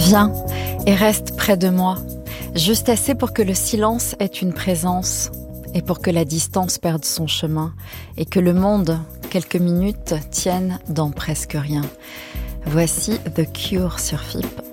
Viens et reste près de moi, juste assez pour que le silence ait une présence et pour que la distance perde son chemin et que le monde, quelques minutes, tienne dans presque rien. Voici The Cure sur FIP.